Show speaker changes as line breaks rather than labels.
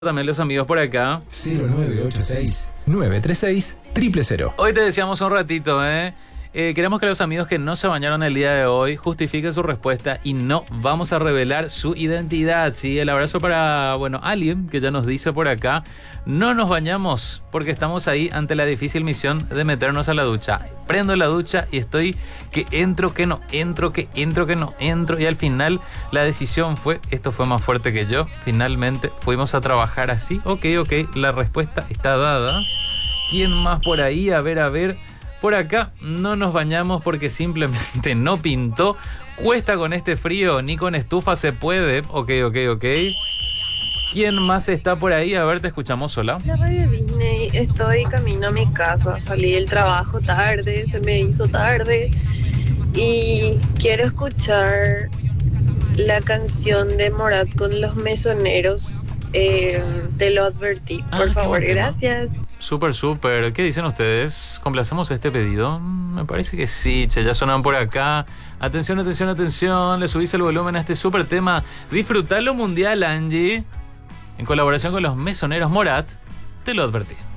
También los amigos por acá.
0986-936-000.
Hoy te decíamos un ratito, queremos que los amigos que no se bañaron el día de hoy justifiquen su respuesta y no vamos a revelar su identidad, ¿sí? El abrazo para, alguien que ya nos dice por acá, no nos bañamos porque estamos ahí ante la difícil misión de meternos a la ducha. Prendo la ducha y estoy que entro, que no entro, que entro, que no entro, y al final la decisión fue, esto fue más fuerte que yo, finalmente fuimos a trabajar así. Ok, la respuesta está dada. ¿Quién más por ahí? A ver. Por acá no nos bañamos porque simplemente no pintó. Cuesta con este frío, ni con estufa se puede. Ok. ¿Quién más está por ahí? A ver, te escuchamos sola.
La radio Disney, estoy camino a mi casa. Salí del trabajo tarde, se me hizo tarde. Y quiero escuchar la canción de Morat con los mesoneros. Te lo advertí, por favor, gracias.
Súper. ¿Qué dicen ustedes? ¿Complacemos este pedido? Me parece que sí, che, ya sonan por acá. Atención. Le subís el volumen a este súper tema. Disfrutalo mundial, Angie. En colaboración con los mesoneros Morat, te lo advertí.